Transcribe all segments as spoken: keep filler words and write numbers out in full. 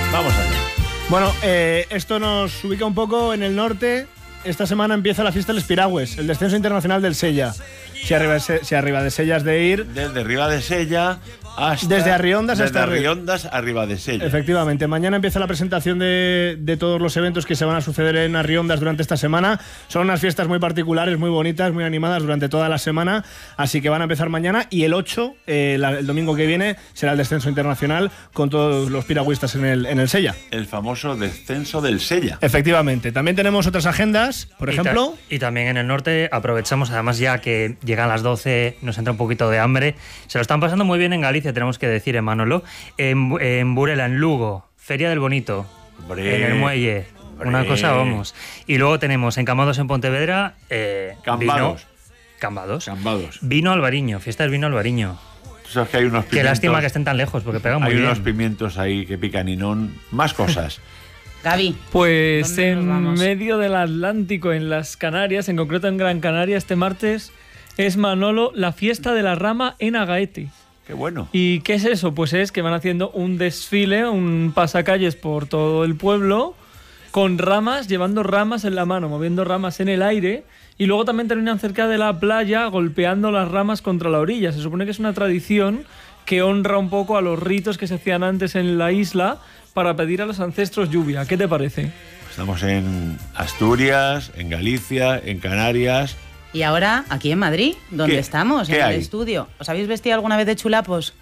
Vamos allá. Bueno, eh, esto nos ubica un poco en el norte. Esta semana empieza la fiesta del Espiragües, el descenso internacional del Sella. Si arriba, si arriba de Sella has de ir... Desde arriba de Sella hasta... Desde Arriondas desde hasta... Arriondas arriba de Sella. Efectivamente. Mañana empieza la presentación de, de todos los eventos que se van a suceder en Arriondas durante esta semana. Son unas fiestas muy particulares, muy bonitas, muy animadas durante toda la semana. Así que van a empezar mañana y el ocho, eh, la, el domingo que viene, será el descenso internacional con todos los piragüistas en el, en el Sella. El famoso descenso del Sella. Efectivamente. También tenemos otras agendas, por y ejemplo... Ta- y también en el norte aprovechamos, además ya que llegan las doce, nos entra un poquito de hambre. Se lo están pasando muy bien en Galicia, tenemos que decir, en Manolo. En, en Burela, en Lugo, Feria del Bonito, Hombre, en el Muelle, hombre. una cosa vamos. Y luego tenemos en Cambados, en Pontevedra, eh, Cambados. vino, Cambados. Cambados. Vino albariño, fiesta del vino albariño. Tú sabes que hay unos Qué pimientos... lástima que estén tan lejos, porque pegan muy Hay bien. unos pimientos ahí que pican y no... Más cosas. Gaby. Pues ¿dónde nos en vamos? medio del Atlántico, en las Canarias, en concreto en Gran Canaria, este martes es, Manolo, la fiesta de la rama en Agaete. Qué bueno. ¿Y qué es eso? Pues es que van haciendo un desfile, un pasacalles por todo el pueblo, con ramas, llevando ramas en la mano, moviendo ramas en el aire, y luego también terminan cerca de la playa golpeando las ramas contra la orilla. Se supone que es una tradición que honra un poco a los ritos que se hacían antes en la isla para pedir a los ancestros lluvia. ¿Qué te parece? Estamos en Asturias, en Galicia, en Canarias... Y ahora, aquí en Madrid, ¿dónde ¿Qué? estamos? ¿Qué En hay? el estudio. ¿Os habéis vestido alguna vez de chulapos?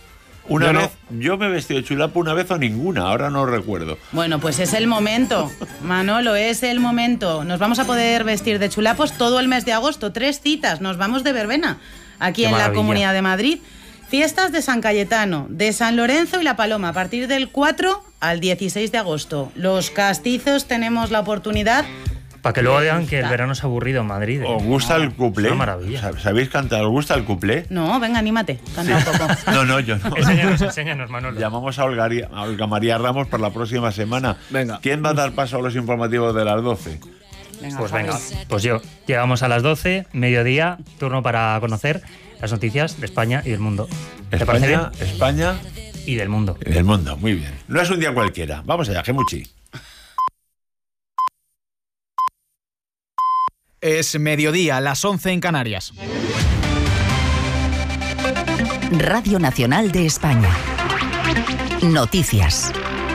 Una Yo no. vez, yo me he vestido de chulapo una vez o ninguna, ahora no recuerdo. Bueno, pues es el momento, Manolo, es el momento. Nos vamos a poder vestir de chulapos todo el mes de agosto, tres citas, nos vamos de verbena, aquí Qué en la maravilla. Comunidad de Madrid. Fiestas de San Cayetano, de San Lorenzo y La Paloma, a partir del cuatro al dieciséis de agosto. Los castizos tenemos la oportunidad... Para que luego Me digan gusta. que el verano es aburrido en Madrid. ¿eh? ¿Os gusta el cuplé? Es una maravilla. ¿Sab- ¿Sabéis cantar? ¿Os gusta el cuplé? No, venga, anímate, canta un poco. No, no, yo no. Enséñanos, enséñanos, Manolo. Llamamos a Olga, a Olga María Ramos por la próxima semana. Venga. ¿Quién va a dar paso a los informativos de las doce? Venga, Pues Javi. venga, pues yo. Llegamos a las doce, mediodía, turno para conocer las noticias de España y del mundo. ¿Te parece bien? España, España Y del mundo. y del mundo. Muy bien. No es un día cualquiera. Vamos allá, Gemuchi. Es mediodía, las once en Canarias. Radio Nacional de España. Noticias.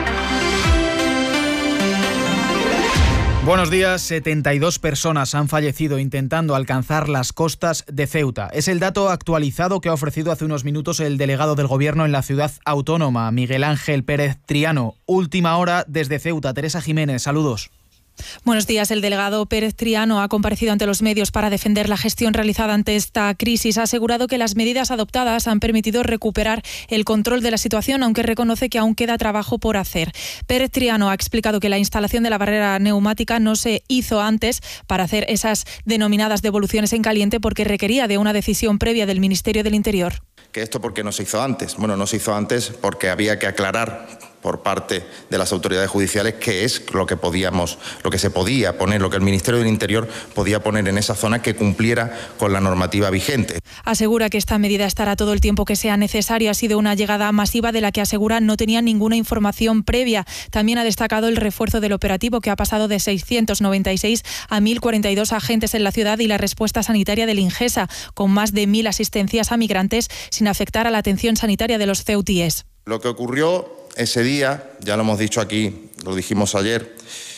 Buenos días. setenta y dos personas han fallecido intentando alcanzar las costas de Ceuta. Es el dato actualizado que ha ofrecido hace unos minutos el delegado del Gobierno en la ciudad autónoma, Miguel Ángel Pérez Triano. Última hora desde Ceuta. Teresa Jiménez, saludos. Buenos días. El delegado Pérez Triano ha comparecido ante los medios para defender la gestión realizada ante esta crisis. Ha asegurado que las medidas adoptadas han permitido recuperar el control de la situación, aunque reconoce que aún queda trabajo por hacer. Pérez Triano ha explicado que la instalación de la barrera neumática no se hizo antes para hacer esas denominadas devoluciones en caliente porque requería de una decisión previa del Ministerio del Interior. ¿Que esto por qué no se hizo antes? Bueno, no se hizo antes porque había que aclarar por parte de las autoridades judiciales qué es lo que podíamos, lo que se podía poner, lo que el Ministerio del Interior podía poner en esa zona que cumpliera con la normativa vigente. Asegura que esta medida estará todo el tiempo que sea necesario. Ha sido una llegada masiva de la que asegura no tenía ninguna información previa. También ha destacado el refuerzo del operativo, que ha pasado de seiscientos noventa y seis a mil cuarenta y dos agentes en la ciudad, y la respuesta sanitaria del Ingesa, con más de mil asistencias a migrantes sin afectar a la atención sanitaria de los ceutíes. Lo que ocurrió ese día, ya lo hemos dicho aquí, lo dijimos ayer,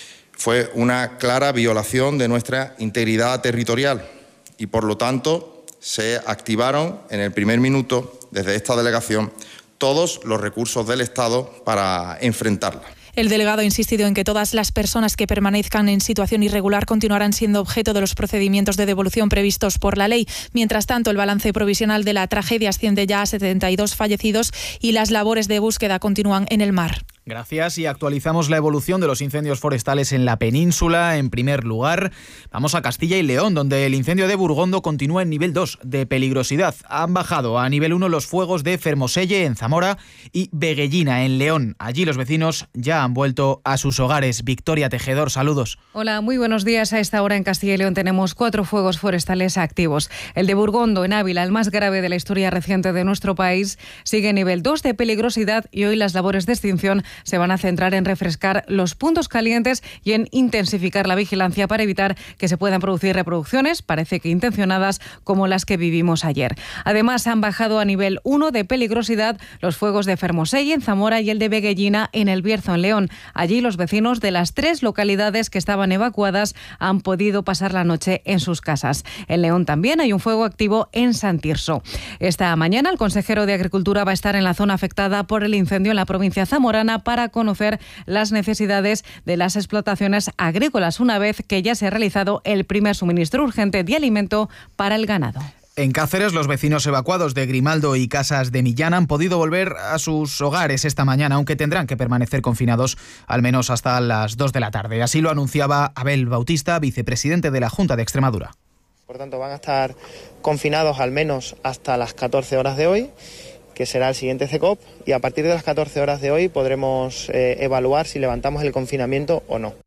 fue una clara violación de nuestra integridad territorial y, por lo tanto, se activaron en el primer minuto, desde esta delegación, todos los recursos del Estado para enfrentarla. El delegado ha insistido en que todas las personas que permanezcan en situación irregular continuarán siendo objeto de los procedimientos de devolución previstos por la ley. Mientras tanto, el balance provisional de la tragedia asciende ya a setenta y dos fallecidos y las labores de búsqueda continúan en el mar. Gracias, y actualizamos la evolución de los incendios forestales en la península. En primer lugar, vamos a Castilla y León, donde el incendio de Burgondo continúa en nivel dos de peligrosidad. Han bajado a nivel uno los fuegos de Fermoselle en Zamora y Veguellina en León. Allí los vecinos ya han vuelto a sus hogares. Victoria Tejedor, saludos. Hola, muy buenos días. A esta hora en Castilla y León tenemos cuatro fuegos forestales activos. El de Burgondo, en Ávila, el más grave de la historia reciente de nuestro país, sigue en nivel dos de peligrosidad y hoy las labores de extinción se van a centrar en refrescar los puntos calientes y en intensificar la vigilancia para evitar que se puedan producir reproducciones, parece que intencionadas, como las que vivimos ayer. Además, han bajado a nivel uno de peligrosidad los fuegos de Fermoselle en Zamora y el de Beguellina en El Bierzo, en León. Allí los vecinos de las tres localidades que estaban evacuadas han podido pasar la noche en sus casas. En León también hay un fuego activo en San Tirso. Esta mañana el consejero de Agricultura va a estar en la zona afectada por el incendio en la provincia zamorana para conocer las necesidades de las explotaciones agrícolas, una vez que ya se ha realizado el primer suministro urgente de alimento para el ganado. En Cáceres, los vecinos evacuados de Grimaldo y Casas de Millán han podido volver a sus hogares esta mañana, aunque tendrán que permanecer confinados al menos hasta las dos de la tarde. Así lo anunciaba Abel Bautista, vicepresidente de la Junta de Extremadura. Por tanto, van a estar confinados al menos hasta las catorce horas de hoy, que será el siguiente C E C O P, y a partir de las catorce horas de hoy podremos eh, evaluar si levantamos el confinamiento o no.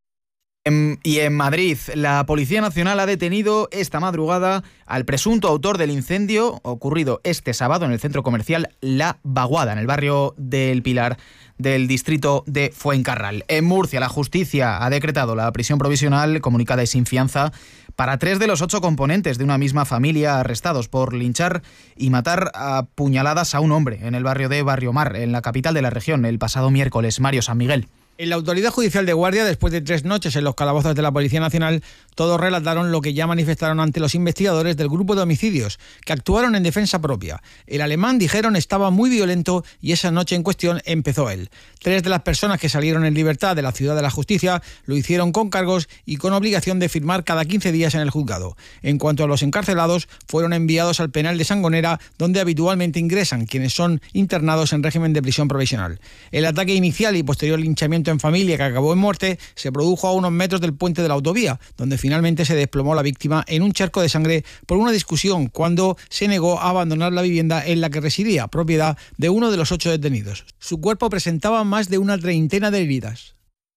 En, y en Madrid, la Policía Nacional ha detenido esta madrugada al presunto autor del incendio ocurrido este sábado en el centro comercial La Vaguada, en el barrio del Pilar del distrito de Fuencarral. En Murcia, la justicia ha decretado la prisión provisional comunicada y sin fianza para tres de los ocho componentes de una misma familia arrestados por linchar y matar a puñaladas a un hombre en el barrio de Barrio Mar, en la capital de la región, el pasado miércoles. Mario San Miguel. En la Autoridad Judicial de Guardia, después de tres noches en los calabozos de la Policía Nacional, todos relataron lo que ya manifestaron ante los investigadores del grupo de homicidios, que actuaron en defensa propia. El alemán, dijeron, estaba muy violento y esa noche en cuestión empezó él. Tres de las personas que salieron en libertad de la Ciudad de la Justicia lo hicieron con cargos y con obligación de firmar cada quince días en el juzgado. En cuanto a los encarcelados, fueron enviados al penal de Sangonera, donde habitualmente ingresan quienes son internados en régimen de prisión provisional. El ataque inicial y posterior linchamiento en familia que acabó en muerte se produjo a unos metros del puente de la autovía, donde finalmente se desplomó la víctima en un charco de sangre por una discusión cuando se negó a abandonar la vivienda en la que residía, propiedad de uno de los ocho detenidos. Su cuerpo presentaba más de una treintena de heridas.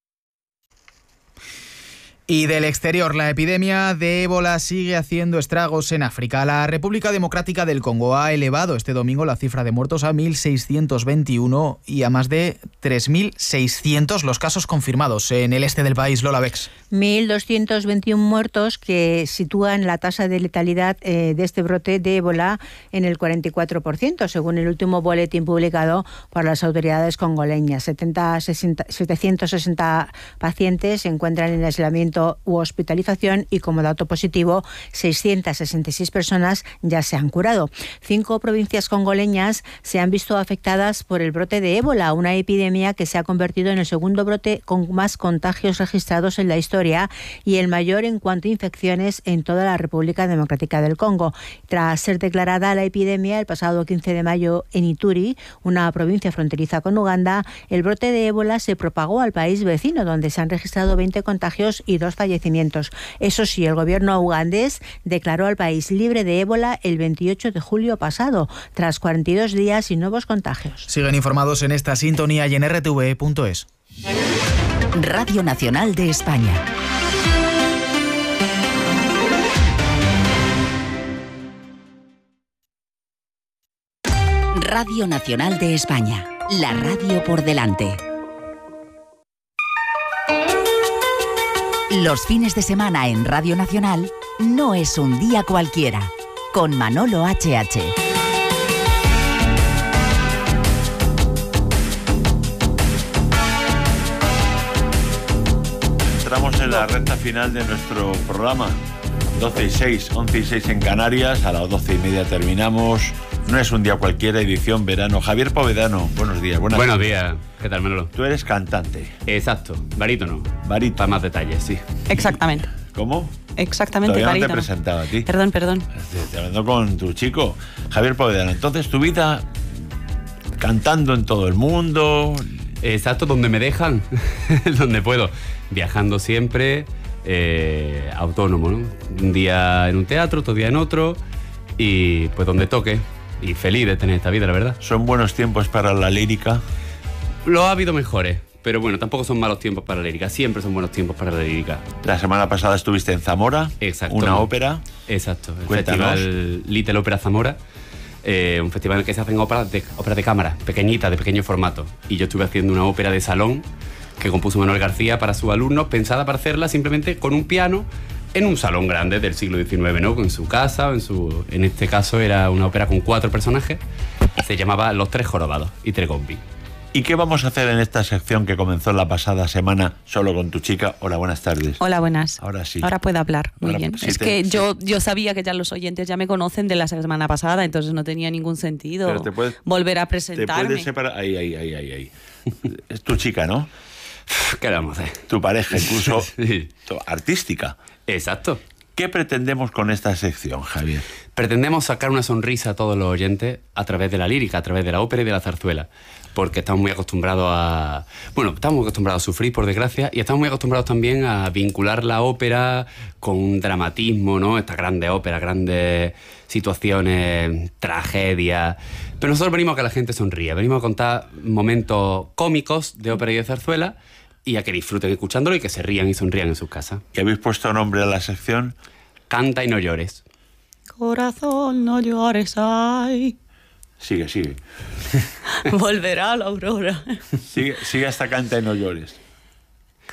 Y del exterior, la epidemia de ébola sigue haciendo estragos en África. La República Democrática del Congo ha elevado este domingo la cifra de muertos a mil seiscientos veintiuno y a más de tres mil seiscientos los casos confirmados en el este del país. Lola Bex. mil doscientos veintiuno muertos, que sitúan la tasa de letalidad eh, de este brote de ébola en el cuarenta y cuatro por ciento, según el último boletín publicado por las autoridades congoleñas. setecientos sesenta pacientes se encuentran en aislamiento u hospitalización y, como dato positivo, seiscientas sesenta y seis personas ya se han curado. Cinco provincias congoleñas se han visto afectadas por el brote de ébola, una epidemia que se ha convertido en el segundo brote con más contagios registrados en la historia y el mayor en cuanto a infecciones en toda la República Democrática del Congo. Tras ser declarada la epidemia el pasado quince de mayo en Ituri, una provincia fronteriza con Uganda, el brote de ébola se propagó al país vecino, donde se han registrado veinte contagios y dos fallecimientos. Eso sí, el gobierno ugandés declaró al país libre de ébola el veintiocho de julio pasado, tras cuarenta y dos días sin nuevos contagios. Siguen informados en esta sintonía y en r t v punto es. Radio Nacional de España. Radio Nacional de España. La radio por delante. Los fines de semana en Radio Nacional no es un día cualquiera, con Manolo H H. Entramos en la recta final de nuestro programa. doce y seis, once y seis en Canarias, a las doce y media terminamos. No es un día cualquiera, edición verano. Javier Povedano, buenos días. Buenas Buenos días, ¿qué tal, Manolo? Tú eres cantante. Exacto, barítono. Barítono. Para más detalles, sí. Exactamente. ¿Cómo? Exactamente, Todavía barítono. no te he presentado a ti. Perdón, perdón. Estoy hablando con tu chico, Javier Povedano. Entonces, tu vida cantando en todo el mundo. Exacto, donde me dejan, donde puedo. Viajando siempre, eh, autónomo, ¿no? Un día en un teatro, otro día en otro, y pues donde toque. Y feliz de tener esta vida, la verdad. ¿Son buenos tiempos para la lírica? Lo ha habido mejores, pero bueno, tampoco son malos tiempos para la lírica. Siempre son buenos tiempos para la lírica. La semana pasada estuviste en Zamora. Exacto. Una ópera. Exacto. El Cuéntanos. Festival Little Ópera Zamora. eh, un festival en el que se hacen óperas de, óperas de cámara, pequeñitas, de pequeño formato. Y yo estuve haciendo una ópera de salón que compuso Manuel García para sus alumnos, pensada para hacerla simplemente con un piano en un salón grande del siglo diecinueve, ¿no? En su casa, en su, en este caso era una ópera con cuatro personajes, se llamaba Los Tres Jorobados y Tres Gombi. ¿Y qué vamos a hacer en esta sección que comenzó la pasada semana solo con tu chica? Hola, buenas tardes. Hola, buenas. Ahora sí. Ahora puedo hablar, muy Ahora, bien. sí es te, que sí. yo, yo sabía que ya los oyentes ya me conocen de la semana pasada, entonces no tenía ningún sentido Pero te puedes, volver a te presentarme. puedes separar. Ahí, ahí, ahí, ahí, ahí. Es tu chica, ¿no? ¿Qué vamos a hacer? Tu pareja, incluso sí. artística. Exacto. ¿Qué pretendemos con esta sección, Javier? Pretendemos sacar una sonrisa a todos los oyentes a través de la lírica, a través de la ópera y de la zarzuela. Porque estamos muy acostumbrados a... Bueno, estamos muy acostumbrados a sufrir, por desgracia, y estamos muy acostumbrados también a vincular la ópera con un dramatismo, ¿no? Estas grandes óperas, grandes situaciones, tragedias... Pero nosotros venimos a que la gente sonría, venimos a contar momentos cómicos de ópera y de zarzuela y a que disfruten escuchándolo y que se rían y sonrían en sus casas. ¿Y habéis puesto nombre a la sección? Canta y no llores. Corazón, no llores, ay. Sigue, sigue. Volverá la aurora. Sigue, sigue hasta Canta y no llores.